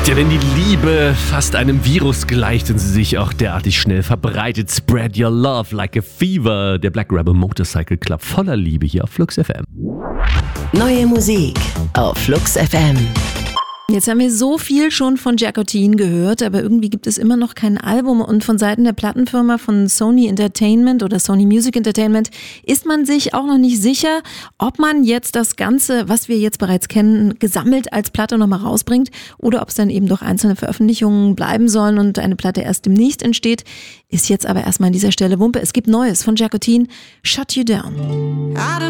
Ja, wenn die Liebe fast einem Virus gleicht und sie sich auch derartig schnell verbreitet, spread your love like a fever. Der Black Rebel Motorcycle Club voller Liebe hier auf Flux FM. Neue Musik auf Flux FM. Jetzt haben wir so viel schon von Jacqueline gehört, aber irgendwie gibt es immer noch kein Album und von Seiten der Plattenfirma von Sony Entertainment oder Sony Music Entertainment ist man sich auch noch nicht sicher, ob man jetzt das Ganze, was wir jetzt bereits kennen, gesammelt als Platte nochmal rausbringt oder ob es dann eben doch einzelne Veröffentlichungen bleiben sollen und eine Platte erst demnächst entsteht. Ist jetzt aber erstmal an dieser Stelle Wumpe. Es gibt Neues von Jacqueline, Shut You Down.